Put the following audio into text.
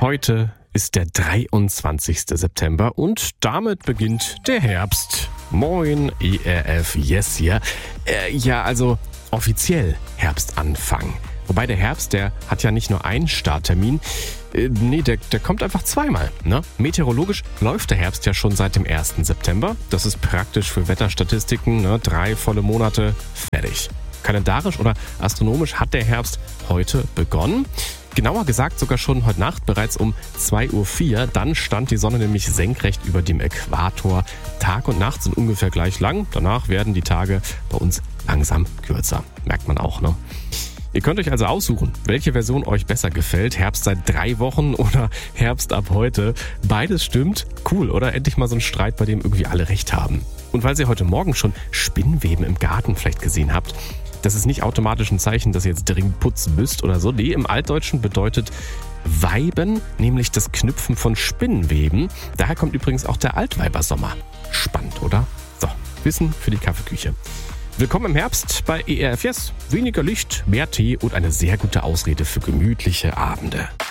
Heute ist der 23. September und damit beginnt der Herbst. Moin, ERF, yes hier. Also offiziell Herbstanfang. Wobei der Herbst, der hat ja nicht nur einen Starttermin. Der kommt einfach zweimal. Ne? Meteorologisch läuft der Herbst ja schon seit dem 1. September. Das ist praktisch für Wetterstatistiken, 3 volle Monate, fertig. Kalendarisch oder astronomisch hat der Herbst heute begonnen. Genauer gesagt sogar schon heute Nacht, bereits um 2:04 Uhr. Dann stand die Sonne nämlich senkrecht über dem Äquator. Tag und Nacht sind ungefähr gleich lang. Danach werden die Tage bei uns langsam kürzer. Merkt man auch, ne? Ihr könnt euch also aussuchen, welche Version euch besser gefällt. Herbst seit 3 Wochen oder Herbst ab heute. Beides stimmt. Cool, oder? Endlich mal so ein Streit, bei dem irgendwie alle recht haben. Und weil ihr heute Morgen schon Spinnweben im Garten vielleicht gesehen habt, das ist nicht automatisch ein Zeichen, dass ihr jetzt dringend putzen müsst oder so. Nee, im Altdeutschen bedeutet Weiben nämlich das Knüpfen von Spinnweben. Daher kommt übrigens auch der Altweibersommer. Spannend, oder? So, Wissen für die Kaffeeküche. Willkommen im Herbst bei ERF Yes. Weniger Licht, mehr Tee und eine sehr gute Ausrede für gemütliche Abende.